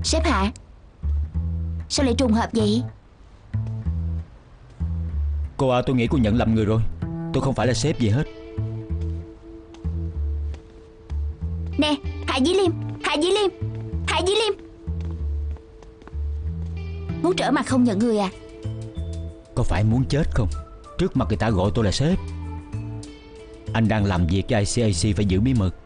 Sếp Hạ, sao lại trùng hợp vậy? Cô à, tôi nghĩ cô nhận lầm người rồi. Tôi không phải là sếp gì hết. Nè, Hạ Dĩ Liêm, Hạ Dĩ Liêm, Hạ Dĩ Liêm, muốn trở mặt không nhận người à? Có phải muốn chết không? Trước mặt người ta gọi tôi là sếp. Anh đang làm việc với ICAC phải giữ bí mật.